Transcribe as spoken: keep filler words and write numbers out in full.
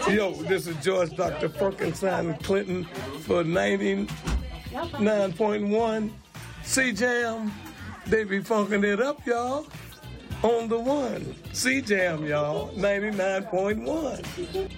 Yo, this is George Doctor Funkenstein Clinton for ninety-nine point one C-Jam. They be funking it up, y'all. On the one. C-Jam, y'all. ninety-nine point one.